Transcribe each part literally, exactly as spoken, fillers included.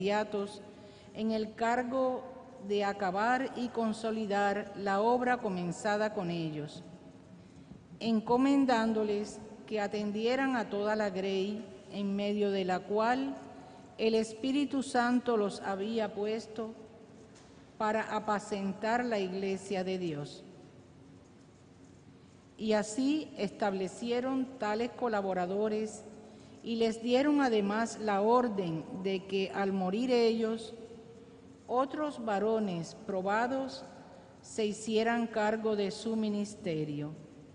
inmediatos en el cargo de acabar y consolidar la obra comenzada con ellos, encomendándoles que atendieran a toda la grey en medio de la cual el Espíritu Santo los había puesto para apacentar la iglesia de Dios. Y así establecieron tales colaboradores y les dieron además la orden de que al morir ellos, otros varones probados se hicieran cargo de su ministerio.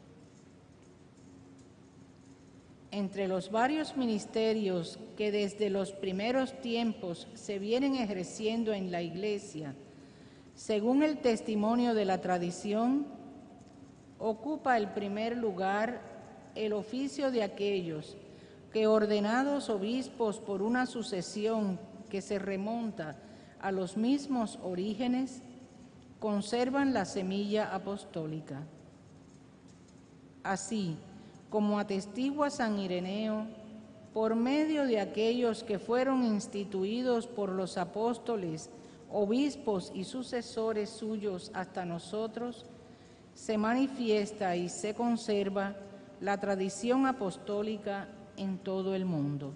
Entre los varios ministerios que desde los primeros tiempos se vienen ejerciendo en la Iglesia, según el testimonio de la tradición, ocupa el primer lugar el oficio de aquellos que, ordenados obispos por una sucesión que se remonta a los mismos orígenes, conservan la semilla apostólica. Así, como atestigua San Ireneo, por medio de aquellos que fueron instituidos por los apóstoles, obispos y sucesores suyos hasta nosotros, se manifiesta y se conserva la tradición apostólica en todo el mundo.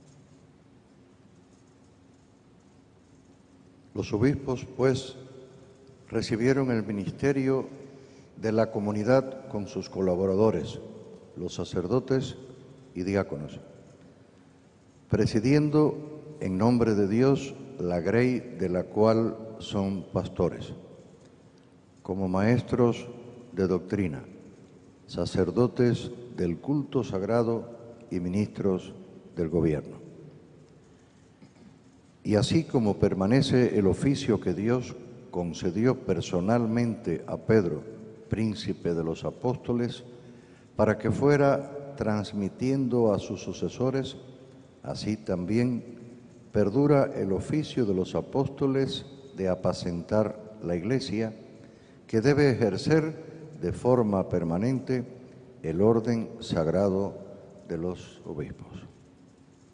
Los obispos, pues, recibieron el ministerio de la comunidad con sus colaboradores, los sacerdotes y diáconos, presidiendo en nombre de Dios la grey de la cual son pastores, como maestros de doctrina, sacerdotes del culto sagrado y ministros del gobierno. Y así como permanece el oficio que Dios concedió personalmente a Pedro, príncipe de los apóstoles, para que fuera transmitiendo a sus sucesores, así también perdura el oficio de los apóstoles de apacentar la Iglesia, que debe ejercer de forma permanente el orden sagrado de los obispos.